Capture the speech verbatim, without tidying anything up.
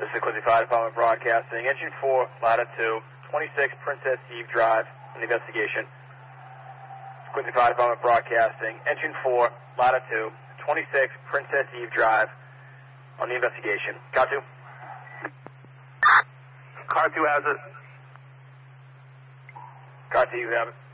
This is Quincy Fire Department Broadcasting. Engine four, Latitude, twenty-six Princess Eve Drive on the investigation. Quincy Fire Department Broadcasting. Engine four, Latitude, twenty-six Princess Eve Drive on the investigation. Car two. Car two has it. Car two, you have it.